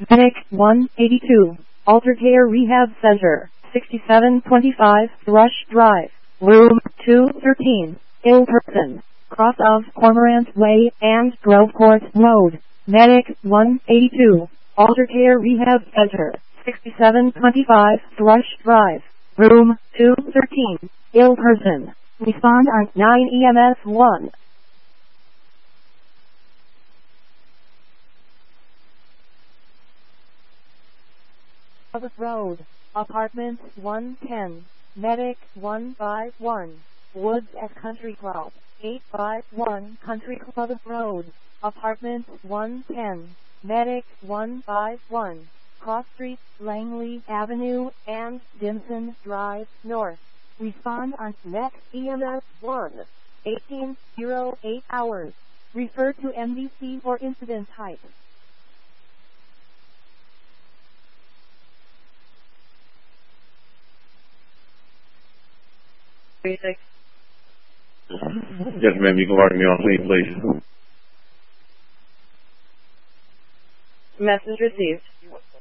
Medic 182, Alter Care Rehab Center, 6725 Rush Drive, Room 213, ill person, cross of Cormorant Way and Groveport Road. Medic 182, Alter Care Rehab Center, 6725 Rush Drive, Room 213, ill person. Respond on 9 EMS 1. Road, Apartment 110, Medic 151, Woods at Country Club, 851 Country Club Road, Apartment 110, Medic 151, Cross Street, Langley Avenue, and Dimson Drive North. Respond on next EMS 1, 1808 hours. Refer to MDC for incident type. Basic. Yes, ma'am, you can mark me on scene, please. Message received.